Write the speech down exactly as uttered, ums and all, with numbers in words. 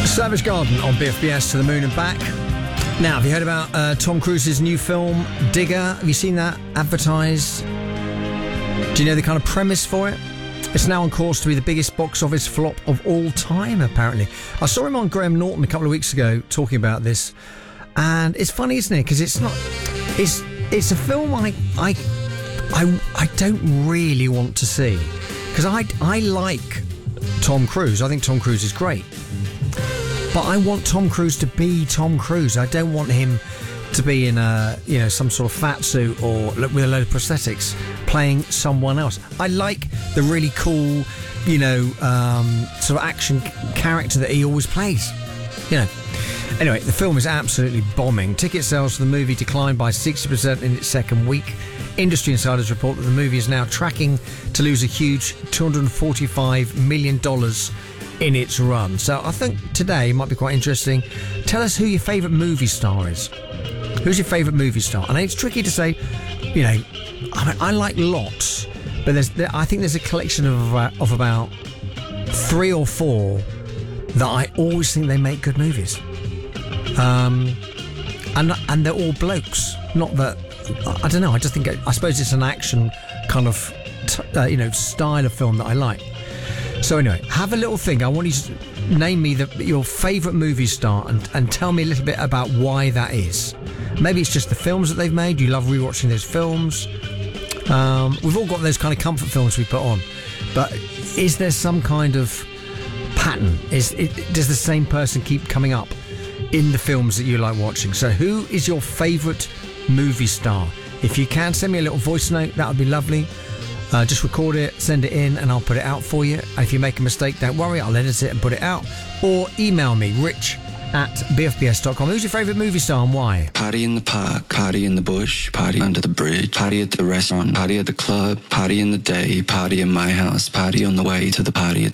Savage Garden on B F B S, To the Moon and Back. Now, have you heard about uh, Tom Cruise's new film, Digger? Have you seen that advertised? Do you know the kind of premise for it? It's now on course to be the biggest box office flop of all time, apparently. I saw him on Graham Norton a couple of weeks ago talking about this, and it's funny, isn't it? Because it's not... It's it's a film I I I, I don't really want to see. Because I, I like Tom Cruise. I think Tom Cruise is great. But I want Tom Cruise to be Tom Cruise. I don't want him to be in a, you know, some sort of fat suit or with a load of prosthetics playing someone else. I like the really cool, you know, um, sort of action character that he always plays. You know. Anyway, the film is absolutely bombing. Ticket sales for the movie declined by sixty percent in its second week. Industry insiders report that the movie is now tracking to lose a huge two hundred forty-five million dollars in its run. So I think today might be quite interesting. Tell us who your favourite movie star is. Who's your favourite movie star? I know it's tricky to say, you know, I, mean, I like lots, but there's, there, I think there's a collection of, uh, of about three or four that I always think they make good movies. Um, and and they're all blokes. Not that, I don't know, I just think, I suppose it's an action kind of, t- uh, you know, style of film that I like. So anyway, have a little think. I want you to name me the, your favourite movie star and, and tell me a little bit about why that is. Maybe it's just the films that they've made. You love rewatching those films. Um, we've all got those kind of comfort films we put on. But is there some kind of pattern? Is it, does the same person keep coming up in the films that you like watching? So who is your favourite movie star? If you can, send me a little voice note. That would be lovely. Uh, just record it, send it in, and I'll put it out for you. And if you make a mistake, don't worry, I'll edit it and put it out. Or email me, rich at b f b s dot com. Who's your favourite movie star and why? Party in the park, party in the bush, party under the bridge, party at the restaurant, party at the club, party in the day, party in my house, party on the way to the party at the